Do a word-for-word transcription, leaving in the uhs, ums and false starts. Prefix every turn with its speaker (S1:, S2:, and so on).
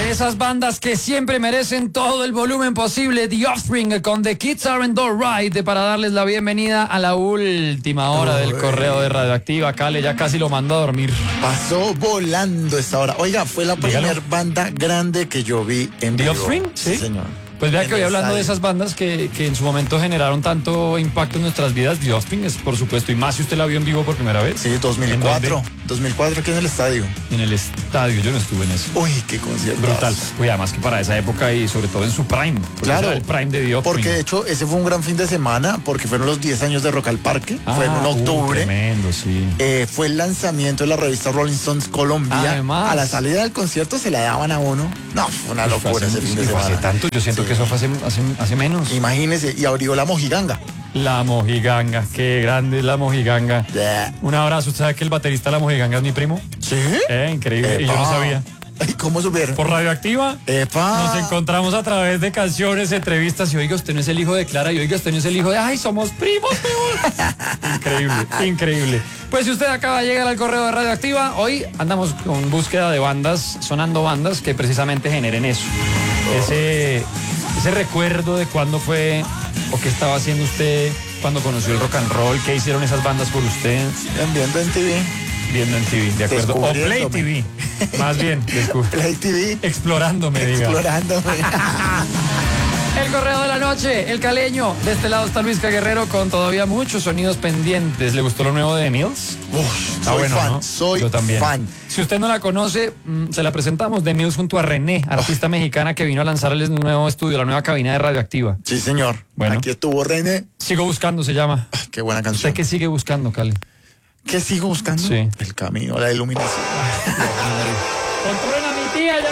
S1: de esas bandas que siempre merecen todo el volumen posible, The Offspring con The Kids Aren't Alright, para darles la bienvenida a la última hora del correo de Radioactiva. Cale ya casi lo mandó a dormir.
S2: Pasó volando esta hora. Oiga, fue la primera banda grande que yo vi en
S1: ¿The
S2: vivo.
S1: Offspring?
S2: Sí, señor.
S1: Pues vea que hoy hablando
S2: estadio.
S1: de esas bandas que, que en su momento generaron tanto impacto en nuestras vidas, The Offspring es por supuesto, y más si usted la vio en vivo por primera vez.
S2: Sí, dos mil cuatro. dos mil cuatro aquí en el estadio.
S1: En el estadio, yo no estuve en eso.
S2: Uy, qué concierto.
S1: Brutal. Uy, además que para esa época y sobre todo en su prime.
S2: Claro.
S1: El prime de The Offspring.
S2: Porque de hecho ese fue un gran fin de semana porque fueron los diez años de Rock al Parque.
S1: Ah,
S2: fue en
S1: uh,
S2: octubre.
S1: Tremendo, sí.
S2: Eh, fue el lanzamiento de la revista Rolling Stones Colombia.
S1: Además.
S2: A la salida del concierto se la daban a uno. No, fue una
S1: Pues
S2: locura
S1: hace,
S2: ese fin de
S1: fue hace
S2: semana.
S1: tanto, yo siento
S2: Sí.
S1: que eso fue hace, hace, hace menos.
S2: Imagínese, y abrió la Mojiganga.
S1: La Mojiganga, qué grande es la Mojiganga.
S2: Yeah.
S1: Un abrazo, ¿usted sabe que el baterista de la Mojiganga es mi primo?
S2: ¿Sí?
S1: Eh, increíble,
S2: Epa.
S1: y yo no sabía.
S2: Ay, ¿cómo supieron?
S1: Por Radioactiva.
S2: Epa.
S1: Nos encontramos a través de canciones, entrevistas, y oiga, usted no es el hijo de Clara, y oiga, usted no es el hijo de, ay, somos primos, peor. Increíble, increíble. Pues si usted acaba de llegar al correo de Radioactiva, hoy andamos con búsqueda de bandas, sonando bandas que precisamente generen eso. Ese, ese recuerdo de cuándo fue, o qué estaba haciendo usted cuando conoció el rock and roll, qué hicieron esas bandas por usted.
S2: Viendo en T V.
S1: Viendo en T V, de acuerdo. O Play
S2: Descubriéndome.
S1: T V. Más bien, descubre.
S2: Play T V.
S1: Explorándome, diga.
S2: Explorándome.
S1: El correo de la noche, el caleño. De este lado está Luis Guerrero con todavía muchos sonidos pendientes. ¿Le gustó lo nuevo de Mills?
S2: Uf,
S1: Está
S2: soy
S1: bueno,
S2: fan,
S1: ¿no?
S2: soy
S1: Yo también.
S2: fan.
S1: Si usted no la conoce, mm, se la presentamos. De Mills junto a René, artista mexicana que vino a lanzar el nuevo estudio, la nueva cabina de Radioactiva.
S2: Sí, señor.
S1: Bueno.
S2: Aquí estuvo René.
S1: Sigo buscando, se llama.
S2: Ay, qué buena
S1: ¿Usted
S2: canción.
S1: qué sigue buscando, Cali?
S2: ¿Qué sigo buscando?
S1: Sí.
S2: El camino, la iluminación.
S1: Controlen a mi tía, ya.